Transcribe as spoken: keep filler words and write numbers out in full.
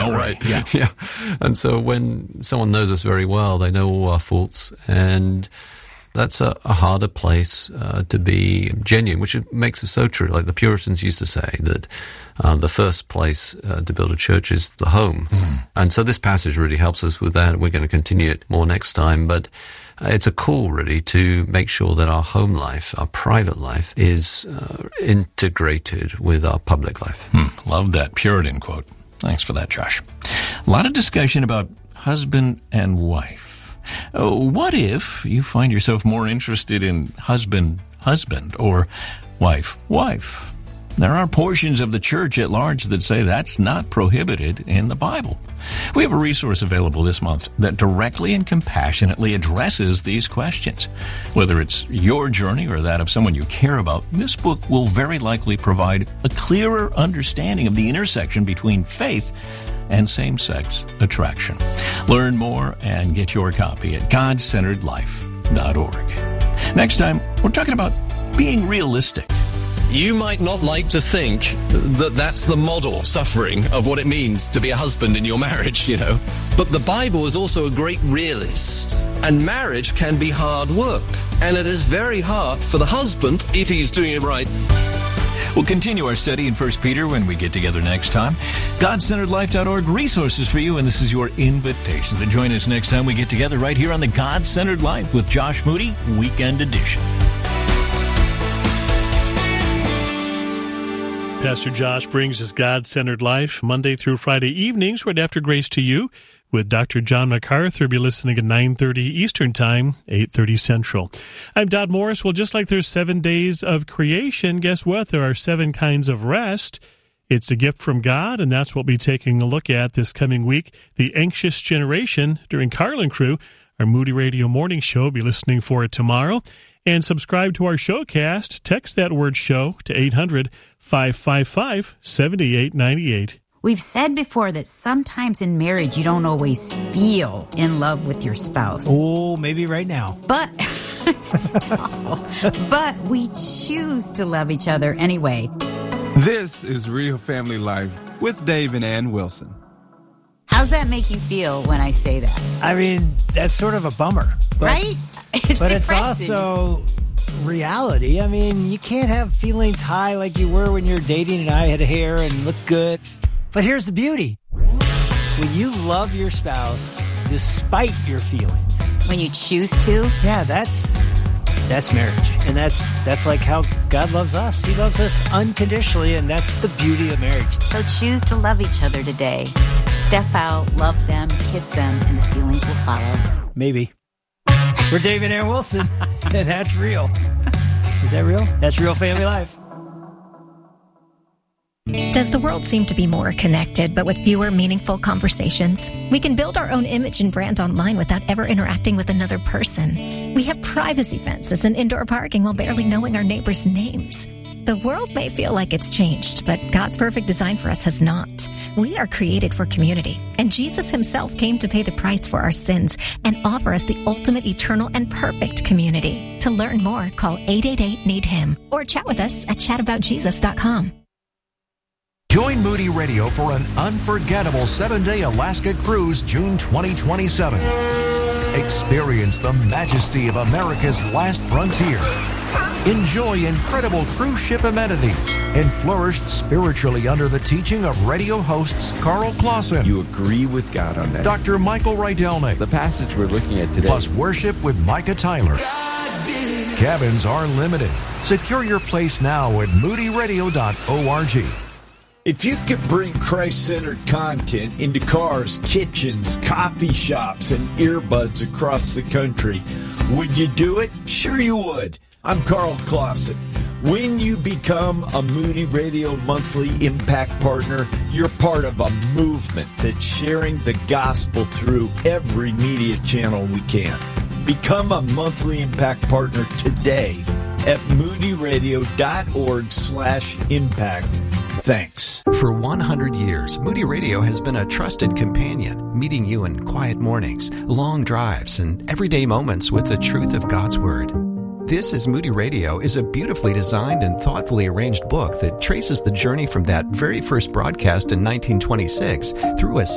already. Right. Yeah. yeah. And so when someone knows us very well, they know all our faults, and that's a, a harder place uh, to be genuine, which makes it so true. Like the Puritans used to say that uh, the first place uh, to build a church is the home. Mm. And so this passage really helps us with that. We're going to continue it more next time, but uh, it's a call really to make sure that our home life, our private life, is uh, integrated with our public life. Hmm. Love that Puritan quote. Thanks for that, Josh. A lot of discussion about husband and wife. Uh, what if you find yourself more interested in husband, husband, or wife, wife? There are portions of the church at large that say that's not prohibited in the Bible. We have a resource available this month that directly and compassionately addresses these questions. Whether it's your journey or that of someone you care about, this book will very likely provide a clearer understanding of the intersection between faith and same-sex attraction. Learn more and get your copy at god centered life dot org. Next time, we're talking about being realistic. You might not like to think that that's the model suffering of what it means to be a husband in your marriage, you know. But the Bible is also a great realist. And marriage can be hard work. And it is very hard for the husband, if he's doing it right. We'll continue our study in First Peter when we get together next time. god centered life dot org, resources for you, and this is your invitation to join us next time we get together right here on the God-Centered Life with Josh Moody, Weekend Edition. Pastor Josh brings his God-Centered Life Monday through Friday evenings right after Grace to You with Doctor John MacArthur. Be listening at nine thirty Eastern Time, eight thirty Central. I'm Dodd Morris. Well, just like there's seven days of creation, guess what? There are seven kinds of rest. It's a gift from God, and that's what we'll be taking a look at this coming week. The Anxious Generation during Carlin Crew, our Moody Radio morning show. Be listening for it tomorrow. And subscribe to our showcast. Text that word show to eight hundred, five five five, seven eight nine eight. We've said before that sometimes in marriage you don't always feel in love with your spouse. Oh, maybe right now. But, it's awful. But we choose to love each other anyway. This is Real Family Life with Dave and Ann Wilson. How's that make you feel when I say that? I mean, that's sort of a bummer. But, right? It's but depressing. It's also reality. I mean, you can't have feelings high like you were when you were dating and I had hair and looked good. But here's the beauty. When you love your spouse despite your feelings. When you choose to? Yeah, that's that's marriage. And that's that's like how God loves us. He loves us unconditionally, and that's the beauty of marriage. So choose to love each other today. Step out, love them, kiss them, and the feelings will follow. Maybe. We're Dave and Ann Wilson, and that's real. Is that real? That's Real Family Life. Does the world seem to be more connected, but with fewer meaningful conversations? We can build our own image and brand online without ever interacting with another person. We have privacy fences and indoor parking while barely knowing our neighbors' names. The world may feel like it's changed, but God's perfect design for us has not. We are created for community, and Jesus himself came to pay the price for our sins and offer us the ultimate, eternal, and perfect community. To learn more, call eight eight eight, need him or chat with us at chat about jesus dot com. Join Moody Radio for an unforgettable seven-day Alaska cruise June twenty twenty-seven. Experience the majesty of America's last frontier. Enjoy incredible cruise ship amenities and flourish spiritually under the teaching of radio hosts Carl Clausen. You agree with God on that. Doctor Michael Rydelnik. The passage we're looking at today. Plus worship with Micah Tyler. Cabins are limited. Secure your place now at moody radio dot org. If you could bring Christ-centered content into cars, kitchens, coffee shops, and earbuds across the country, would you do it? Sure you would. I'm Carl Clausen. When you become a Moody Radio Monthly Impact Partner, you're part of a movement that's sharing the gospel through every media channel we can. Become a Monthly Impact Partner today at moody radio dot org slash impact. Thanks. For one hundred years, Moody Radio has been a trusted companion, meeting you in quiet mornings, long drives, and everyday moments with the truth of God's Word. This is Moody Radio is a beautifully designed and thoughtfully arranged book that traces the journey from that very first broadcast in nineteen twenty-six through a